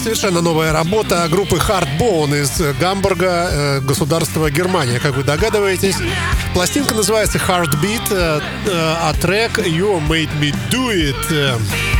Совершенно новая работа группы Hardbone из Гамбурга, государство Германия, как вы догадываетесь. Пластинка называется Heartbeat, а трек You Made Me Do It.